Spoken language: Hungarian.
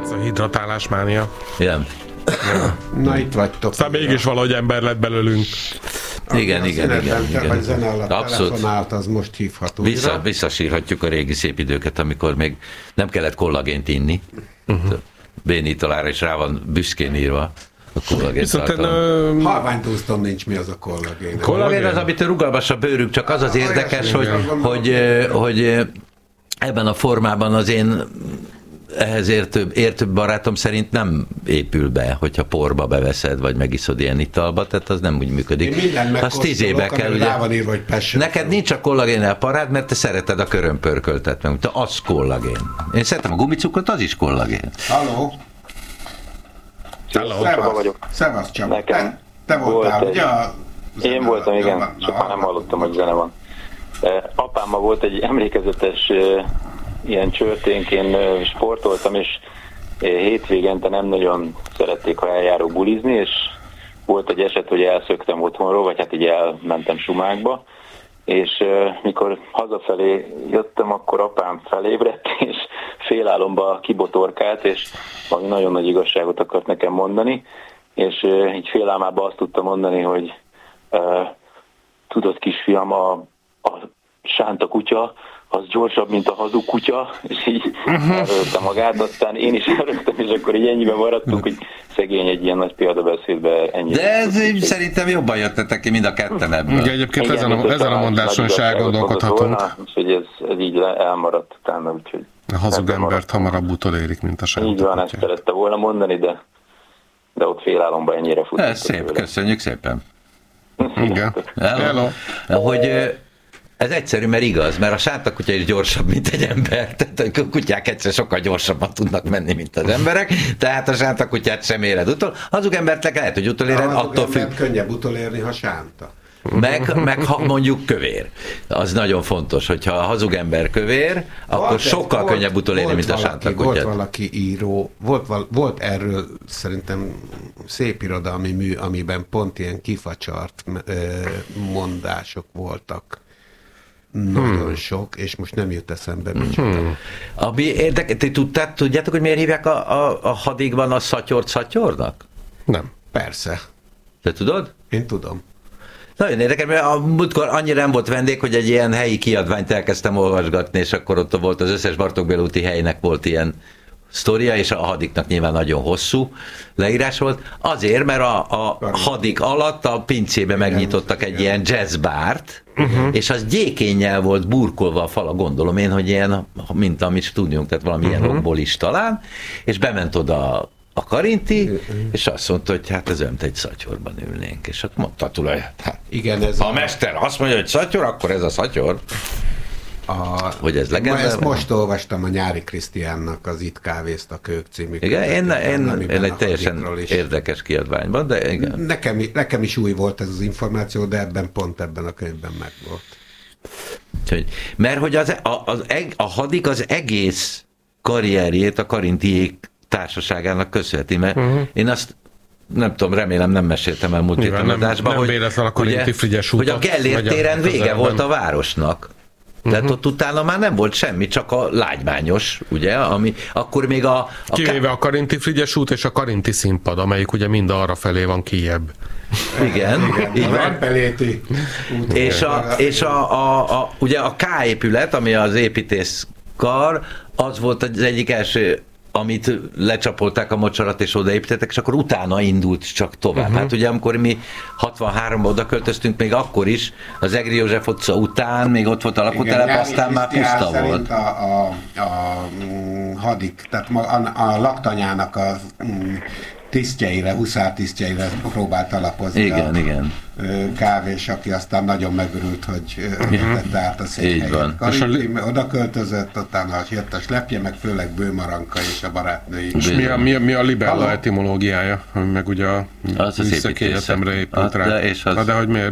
Ez a hidratálásmánia. Igen. Na itt vagytok. Aztán mégis valahogy ember lett belőlünk. Igen. Vagy zene alatt telefonált, az most hívható. Visszasírhatjuk a régi szép időket, amikor még nem kellett kollagént inni. Bénítalára is rá van büszkén írva a kollagén tartalom. Halványtózton nincs, mi az a kollagén. Kollagén az, amit rugalmas a bőrük, csak az érdekes, hogy ebben a formában az én ehhez értőbb barátom szerint nem épül be, hogyha porba beveszed, vagy megiszod ilyen italba, tehát az nem úgy működik. Az 10 éve kell, ugye. Írva, neked nincs a kollagén elparád, mert te szereted a körömpörköltet, meg te az kollagén. Én szeretem a gumicukrot, az is kollagén. Halló? Csaba vagyok. Szevasz, Csaba. Nekem te voltál, ugye? Én voltam, igen, csak már nem hallottam, hogy zene van. Apámmal volt egy emlékezetes ilyen csörténk, én sportoltam, és hétvégente nem nagyon szerették, ha eljárok bulizni, és volt egy eset, hogy elszöktem otthonról, vagy hát így elmentem sumákba, és mikor hazafelé jöttem, akkor apám felébredt, és félálomba kibotorkált, és valami nagyon nagy igazságot akart nekem mondani, és így félálmában azt tudta mondani, hogy tudod, kisfiam, a sánta kutya, az gyorsabb, mint a hazug kutya, és így elrögte magát, aztán én is elrögtem, és akkor így ennyiben maradtunk, hogy szegény egy ilyen nagy példabeszédbe ennyi. De ez szerintem jobban jöttetek ki mind a ketten ebből. Ugye egyébként igen, ezen a mondáson is elgondolkodhatunk. Úgyhogy ez így elmaradt utána, úgyhogy... A hazug embert hamarabb utolérik, mint a sánta kutya. Így van, ezt szerette volna mondani, de ott félálomba ennyire futott. Ez szép, köszönjük szépen. Igen. Hogy... Ez egyszerű, mert igaz, mert a sántakutya is gyorsabb, mint egy ember. Tehát a kutyák egyszer sokkal gyorsabban tudnak menni, mint az emberek, tehát a sántakutyát sem éred utol. Hazug embert lehet, hogy utoléred, attól függ. Könnyebb utolérni, ha sánta. Meg ha mondjuk kövér. Az nagyon fontos, hogyha a hazug ember kövér, akkor sokkal könnyebb utolérni, mint a sántakutya. Volt valaki író, volt erről szerintem szép irodalmi mű, amiben pont ilyen kifacsart mondások voltak. Nagyon sok, és most nem jut eszembe micsoda. Ami érdekes, tudjátok, hogy miért hívják a hadigban a szatyort szatyornak? Nem. Persze. Te tudod? Én tudom. Nagyon érdekes, mert a múltkor annyira nem volt vendég, hogy egy ilyen helyi kiadványt elkezdtem olvasgatni, és akkor ott volt az összes Bartók Béla úti helynek volt ilyen sztoria, és a hadiknak nyilván nagyon hosszú leírás volt. Azért, mert a hadik alatt a pincébe megnyitottak egy ilyen jazzbárt, és az gyékénnyel volt burkolva a fala, gondolom én, hogy ilyen, mint amit tudjunk, tehát valami ilyen rockból is talán, és bement oda a Karinti, és azt mondta, hogy hát ez olyan, egy szatyorban ülnénk. És akkor mondta a tulaj, hát, igen, ez a mester azt mondja, hogy szatyor, akkor ez a szatyor. Hogy ez legenda? Ezt most olvastam a Nyári Krisztiánnak az Itt kávézt a Kők című. Igen, én egy teljesen érdekes kiadványban, de igen. Nekem is új volt ez az információ, de pont ebben a könyvben megvolt. Mert hogy a hadik az egész karrierjét a Karintiék társaságának köszönheti, mert én azt nem tudom, remélem nem meséltem el múlt héten adásban, hogy a Gellért téren vége volt a városnak. Tehát ott utána már nem volt semmi, csak a lágymányos, ugye, ami akkor még kivéve a Karinti Frigyes út és a Karinti színpad, amelyik ugye mind arra felé van kijebb. Igen, így van. És ugye a K épület, ami az építészkar, az volt az egyik első, amit lecsapolták a mocsarat és odaépítettek, és akkor utána indult csak tovább. Hát ugye amikor mi 63-ban oda költöztünk, még akkor is az Egri József utca után, még ott volt a lakótelep, aztán már puszta volt. A hadik, tehát a laktanyának a tisztjeire, huszártisztjeire próbált alapozni igen. Kávés, aki aztán nagyon megörült, hogy tette át a székhelyet. Karinti oda költözött, utána jött a slepje, meg főleg Bőmaranka és a barátnői. És mi a libella etimológiája, ami meg ugye a műszaki egyetemre épült rá? De hogy miért?